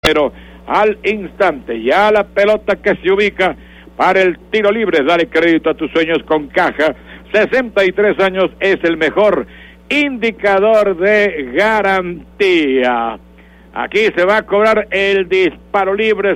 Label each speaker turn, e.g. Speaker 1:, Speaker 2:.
Speaker 1: pero al instante, ya la pelota que se ubica para el tiro libre. Dale crédito a tus sueños con Caja. 63 años es el mejor indicador de garantía. Aquí se va a cobrar el disparo libre.